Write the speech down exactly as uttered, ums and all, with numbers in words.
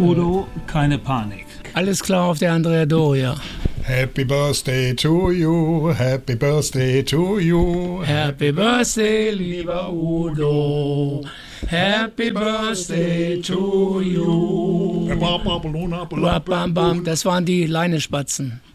Udo, keine Panik. Alles klar auf der Andrea Doria. Happy Birthday to you, Happy Birthday to you. Happy Birthday, lieber Udo. Happy Birthday to you. Das waren die Leinespatzen.